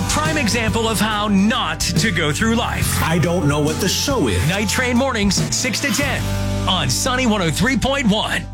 prime example of how not to go through life. I don't know what the show is. Night Train mornings, 6 to 10 on Sunny 103.1.